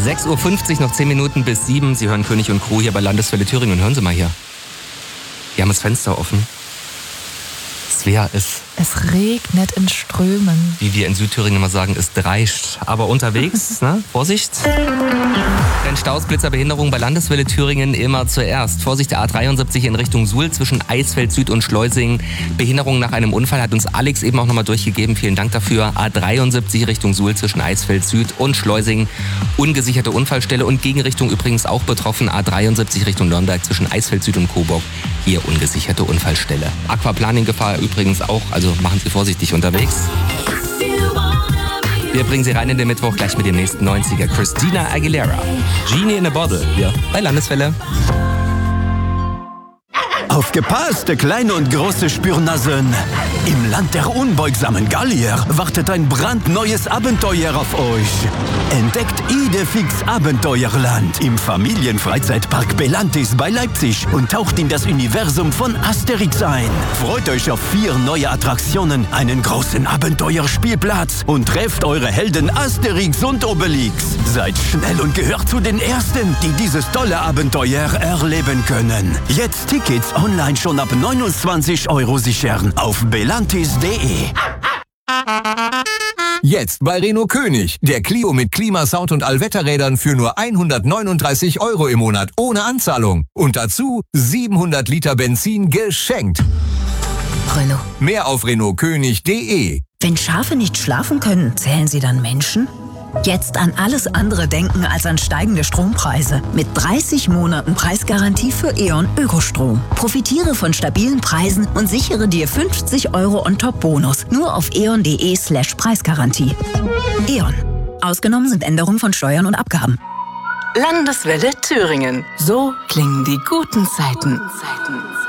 6.50 Uhr, noch 10 Minuten bis 7. Sie hören König und Crew hier bei Landeswelle Thüringen. Hören Sie mal hier. Wir haben das Fenster offen. Svea, es regnet in Strömen. Wie wir in Südthüringen immer sagen, ist dreischt. Aber unterwegs, ne? Vorsicht. Denn Stausblitzerbehinderung bei Landeswelle Thüringen immer zuerst. Vorsicht, der A73 in Richtung Suhl zwischen Eisfeld Süd und Schleusing. Behinderung nach einem Unfall hat uns Alex eben auch nochmal durchgegeben. Vielen Dank dafür. A73 Richtung Suhl zwischen Eisfeld Süd und Schleusing. Ungesicherte Unfallstelle und Gegenrichtung übrigens auch betroffen. A73 Richtung Nürnberg zwischen Eisfeld Süd und Coburg. Hier ungesicherte Unfallstelle. Aquaplaning-Gefahr übrigens auch. Also machen Sie vorsichtig unterwegs. Wir bringen Sie rein in den Mittwoch gleich mit dem nächsten 90er. Christina Aguilera. Genie in a Bottle. Hier bei Landeswelle. Aufgepasst, kleine und große Spürnasen! Im Land der unbeugsamen Gallier wartet ein brandneues Abenteuer auf euch. Entdeckt Idefix Abenteuerland im Familienfreizeitpark Belantis bei Leipzig und taucht in das Universum von Asterix ein. Freut euch auf 4 neue Attraktionen, einen großen Abenteuerspielplatz und trefft eure Helden Asterix und Obelix. Seid schnell und gehört zu den Ersten, die dieses tolle Abenteuer erleben können. Jetzt Tickets online schon ab 29 € sichern auf belantis.de. Jetzt bei Renault König. Der Clio mit Klimasound und Allwetterrädern für nur 139 € im Monat ohne Anzahlung. Und dazu 700 Liter Benzin geschenkt. Renault. Mehr auf renaultkönig.de. Wenn Schafe nicht schlafen können, zählen sie dann Menschen? Jetzt an alles andere denken als an steigende Strompreise. Mit 30 Monaten Preisgarantie für E.ON Ökostrom. Profitiere von stabilen Preisen und sichere dir 50 € on-top-Bonus. Nur auf eon.de/Preisgarantie. E.ON. Ausgenommen sind Änderungen von Steuern und Abgaben. Landeswelle Thüringen. So klingen die guten Zeiten.